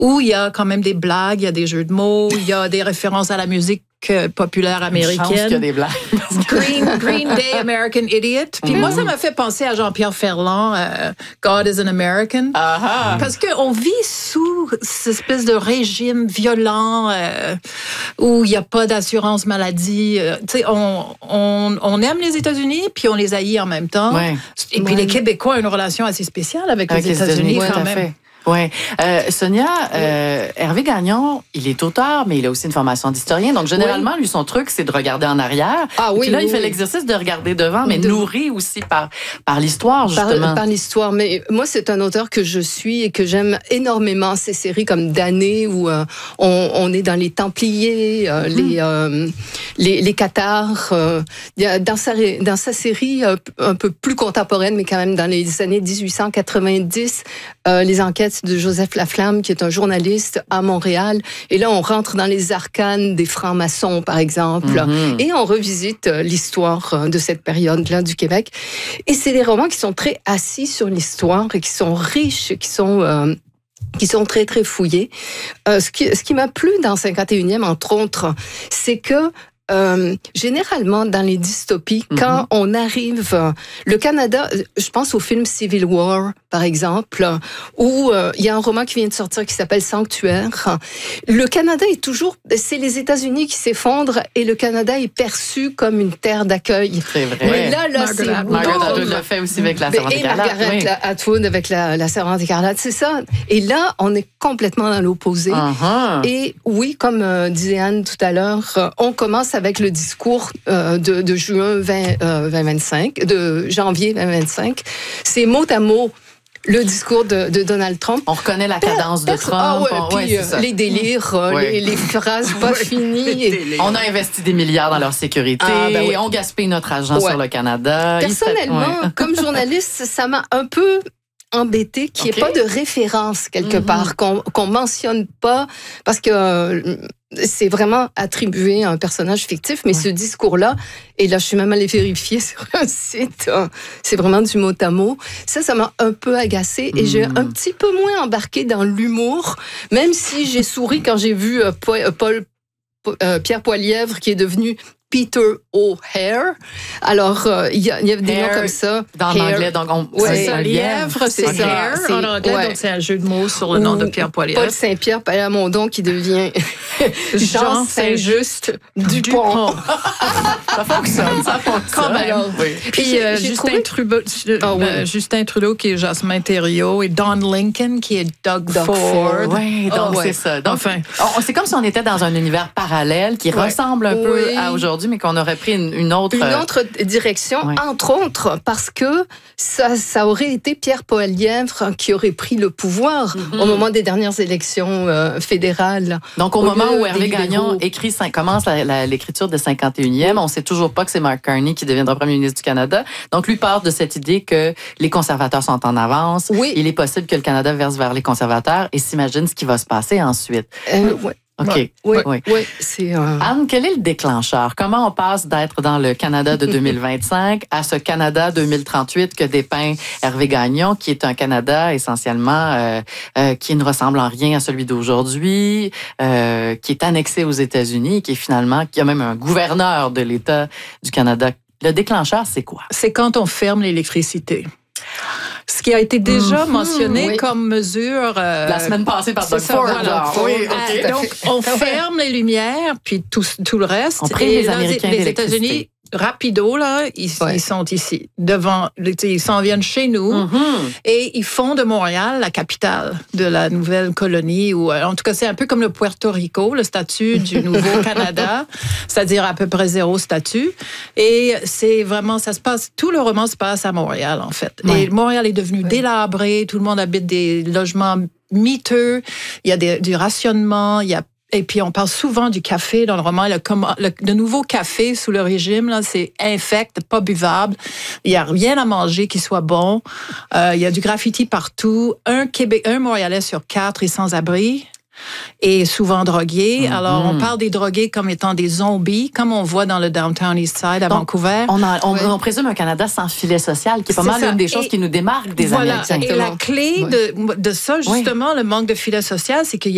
où il y a quand même des blagues, il y a des jeux de mots, il y a des références à la musique populaire américaine. Je pense qu'il y a des blagues. Green Day, American Idiot. Puis moi, ça m'a fait penser à Jean-Pierre Ferland, God is an American. Parce qu'on vit sous cette espèce de régime violent où il n'y a pas d'assurance maladie. Tu sais, on aime les États-Unis, puis on les haït en même temps. Ouais. Et puis les Québécois ont une relation assez spéciale avec les États-Unis quand même. Oui. Sonia, Hervé Gagnon, il est auteur, mais il a aussi une formation d'historien. Donc, généralement, lui, son truc, c'est de regarder en arrière. Puis là, il fait l'exercice de regarder devant, mais nourri aussi par l'histoire, justement. Par l'histoire. Mais moi, c'est un auteur que je suis et que j'aime énormément. Ces séries comme Damnée, où on est dans les Templiers, les Cathares. Dans sa série un peu plus contemporaine, mais quand même dans les années 1890, les enquêtes de Joseph Laflamme, qui est un journaliste à Montréal. Et là, on rentre dans les arcanes des francs-maçons, par exemple, et on revisite l'histoire de cette période-là du Québec. Et c'est des romans qui sont très assis sur l'histoire et qui sont riches, qui sont très, très fouillés. Ce qui m'a plu dans 51e, entre autres, c'est que généralement, dans les dystopies, quand on arrive... le Canada, je pense au film Civil War, par exemple, où il y a un roman qui vient de sortir qui s'appelle Sanctuaire. Le Canada est toujours... C'est les États-Unis qui s'effondrent et le Canada est perçu comme une terre d'accueil. C'est vrai. Mais là, c'est... Margaret Atwood l'a fait aussi avec La Servante écarlate. Et Margaret Atwood avec la Servante écarlate, c'est ça. Et là, on est complètement dans l'opposé. Et oui, comme disait Anne tout à l'heure, on commence avec le discours de juin 2025, de janvier 2025. C'est mot à mot le discours de Donald Trump. On reconnaît la cadence de Trump. Puis les délires, les phrases pas finies. On a investi des milliards dans leur sécurité. On gaspille notre argent sur le Canada. Personnellement, comme journaliste, ça m'a un peu embêté qu'il n'y ait pas de référence quelque part, qu'on mentionne pas, parce que c'est vraiment attribué à un personnage fictif, mais ce discours-là, et là je suis même allée vérifier sur un site, c'est vraiment du mot à mot. Ça m'a un peu agacée et j'ai un petit peu moins embarqué dans l'humour, même si j'ai souri quand j'ai vu Pierre Poilievre qui est devenu Peter O'Hare. Alors, il y a des noms comme ça. Dans l'anglais, donc c'est ça. Lièvre, c'est Hare en anglais, donc c'est un jeu de mots sur le nom de Pierre Poilievre. Paul Saint-Pierre Plamondon qui devient Jean Saint-Just Dupont. Ça fonctionne. Quand même. Puis Justin Trudeau qui est Jasmin Thériault et Don Lincoln qui est Doug Ford. Oui, donc c'est ça. Donc, c'est comme si on était dans un univers parallèle qui ressemble un peu à aujourd'hui, mais qu'on aurait pris une autre direction, entre autres, parce que ça aurait été Pierre Poilievre qui aurait pris le pouvoir au moment des dernières élections fédérales. Donc, au moment où Hervé Gagnon commence l'écriture de 51e, on ne sait toujours pas que c'est Mark Carney qui deviendra premier ministre du Canada. Donc, lui part de cette idée que les conservateurs sont en avance. Il est possible que le Canada verse vers les conservateurs et s'imagine ce qui va se passer ensuite. OK. Oui. Anne, quel est le déclencheur? Comment on passe d'être dans le Canada de 2025 à ce Canada 2038 que dépeint Hervé Gagnon, qui est un Canada essentiellement qui ne ressemble en rien à celui d'aujourd'hui, qui est annexé aux États-Unis, qui a même un gouverneur de l'État du Canada. Le déclencheur, c'est quoi? C'est quand on ferme l'électricité. Ce qui a été déjà mentionné comme mesure... la semaine passée par Doug Ford. Donc, on ferme les lumières, puis tout le reste. On prive les Américains les États-Unis, rapido, là, ils sont ici, devant, ils s'en viennent chez nous, et ils font de Montréal la capitale de la nouvelle colonie, ou en tout cas, c'est un peu comme le Puerto Rico, le statut du nouveau Canada, c'est-à-dire à peu près 0 statut, et c'est vraiment, tout le roman se passe à Montréal, en fait. Et Montréal est devenu délabré, tout le monde habite des logements miteux, il y a du rationnement, et puis, on parle souvent du café dans le roman. Le nouveau café sous le régime, là, c'est infect, pas buvable. Il n'y a rien à manger qui soit bon. Il y a du graffiti partout. Un Montréalais sur 4 est sans abri et souvent drogué. Alors, on parle des drogués comme étant des zombies, comme on voit dans le Downtown East Side à Vancouver. On présume un Canada sans filet social, qui est pas mal une des choses qui nous démarquent des Américains. Et la clé de ça, justement, le manque de filet social, c'est qu'il y a